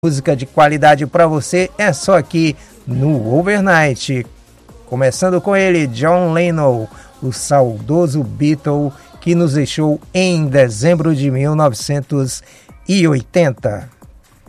Música de qualidade para você é só aqui no Overnight. Começando com ele, John Lennon, o saudoso Beatle que nos deixou em dezembro de 1980.